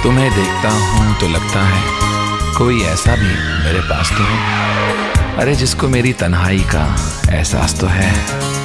तुम्हें देखता हूँ तो लगता है कोई ऐसा भी मेरे पास तो हो, अरे जिसको मेरी तन्हाई का एहसास तो है।